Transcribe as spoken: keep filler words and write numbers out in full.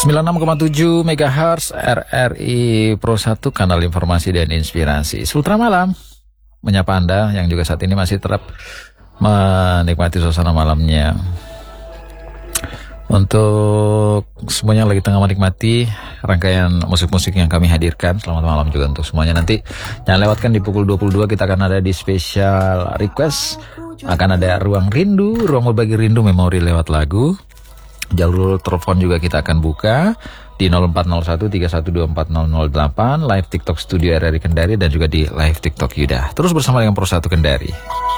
sembilan puluh enam koma tujuh megahertz R R I Pro satu, kanal informasi dan inspirasi. Sultra Malam menyapa Anda yang juga saat ini masih tetap menikmati suasana malamnya. Untuk semuanya yang lagi tengah menikmati rangkaian musik-musik yang kami hadirkan, selamat malam juga untuk semuanya. Nanti jangan lewatkan di pukul dua puluh dua kita akan ada di special request. Akan ada ruang rindu, ruang berbagi rindu memori lewat lagu. Jalur telepon juga kita akan buka di nol empat nol satu tiga satu dua empat nol nol delapan, live TikTok Studio R R I Kendari, dan juga di live TikTok Yuda. Terus bersama dengan Pro satu Kendari.